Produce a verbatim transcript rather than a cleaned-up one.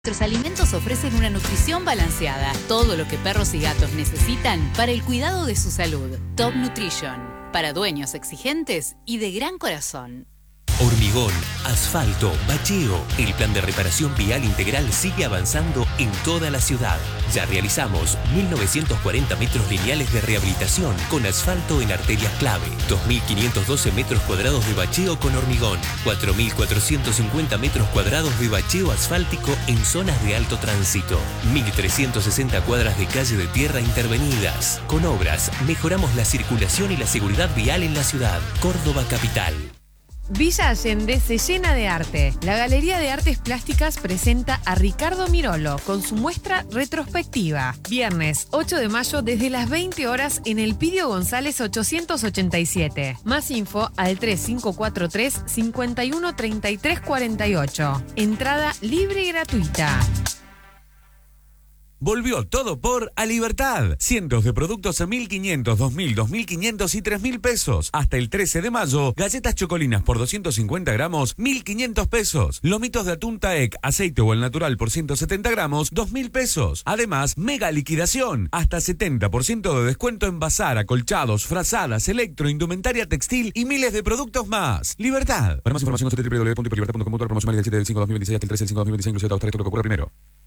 Nuestros alimentos ofrecen una nutrición balanceada, todo lo que perros y gatos necesitan para el cuidado de su salud. Top Nutrition, para dueños exigentes y de gran corazón. Hormigón, asfalto, bacheo. El plan de reparación vial integral sigue avanzando en toda la ciudad. Ya realizamos mil novecientos cuarenta metros lineales de rehabilitación con asfalto en arterias clave, dos mil quinientos doce metros cuadrados de bacheo con hormigón, cuatro mil cuatrocientos cincuenta metros cuadrados de bacheo asfáltico en zonas de alto tránsito, mil trescientas sesenta cuadras de calle de tierra intervenidas. Con obras, mejoramos la circulación y la seguridad vial en la ciudad. Córdoba Capital. Villa Allende se llena de arte. La Galería de Artes Plásticas presenta a Ricardo Mirolo con su muestra retrospectiva. Viernes ocho de mayo desde las veinte horas en el Pidio González ochocientos ochenta y siete. Más info al tres cinco cuatro tres, cinco uno tres tres cuatro ocho. Entrada libre y gratuita. Volvió todo por A Libertad. Cientos de productos a mil quinientos, dos mil, dos mil quinientos y tres mil pesos. Hasta el trece de mayo, galletas chocolinas por doscientos cincuenta gramos, mil quinientos pesos. Lomitos de atún Taek, aceite o el natural por ciento setenta gramos, dos mil pesos. Además, mega liquidación. Hasta setenta por ciento de descuento en bazar, acolchados, frazadas, electro, indumentaria textil y miles de productos más. Libertad. Para más información, doble u doble u doble u punto hiperlibertad punto com. Promocional del siete del cinco de dos mil veintiséis hasta el trece del cinco de dos mil veintiséis, inclusive Austria, esto lo que ocurre primero.